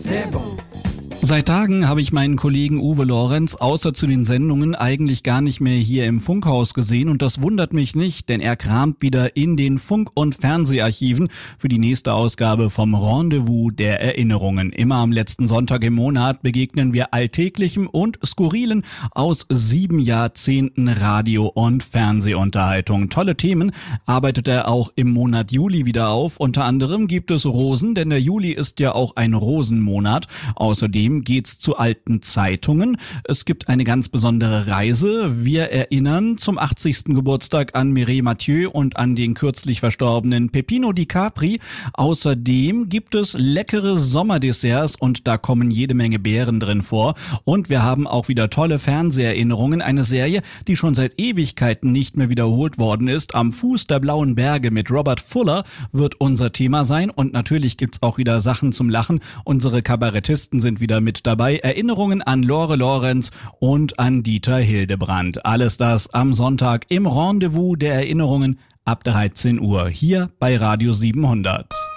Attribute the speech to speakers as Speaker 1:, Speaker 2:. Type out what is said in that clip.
Speaker 1: c'est bon.
Speaker 2: Seit Tagen habe ich meinen Kollegen Uwe Lorenz außer zu den Sendungen eigentlich gar nicht mehr hier im Funkhaus gesehen und das wundert mich nicht, denn er kramt wieder in den Funk- und Fernseharchiven für die nächste Ausgabe vom Rendezvous der Erinnerungen. Immer am letzten Sonntag im Monat begegnen wir Alltäglichem und Skurrilen aus 7 Jahrzehnten Radio- und Fernsehunterhaltung. Tolle Themen arbeitet er auch im Monat Juli wieder auf. Unter anderem gibt es Rosen, denn der Juli ist ja auch ein Rosenmonat. Außerdem geht's zu alten Zeitungen. Es gibt eine ganz besondere Reise. Wir erinnern zum 80. Geburtstag an Mireille Mathieu und an den kürzlich verstorbenen Peppino Di Capri. Außerdem gibt es leckere Sommerdesserts und da kommen jede Menge Beeren drin vor. Und wir haben auch wieder tolle Fernseherinnerungen. Eine Serie, die schon seit Ewigkeiten nicht mehr wiederholt worden ist. Am Fuß der Blauen Berge mit Robert Fuller wird unser Thema sein. Und natürlich gibt's auch wieder Sachen zum Lachen. Unsere Kabarettisten sind wieder mit dabei. Erinnerungen an Lore Lorenz und an Dieter Hildebrand. Alles das am Sonntag im Rendezvous der Erinnerungen ab 13 Uhr hier bei Radio 700.